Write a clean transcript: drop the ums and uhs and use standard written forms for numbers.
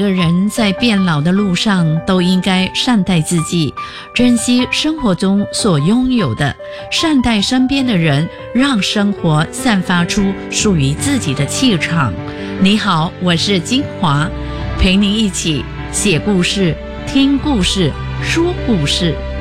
个人在变老的路上都应该善待自己，珍惜生活中所拥有的，善待身边的人，让生活散发出属于自己的气场。你好，我是金华，陪您一起写故事、听故事、说故事。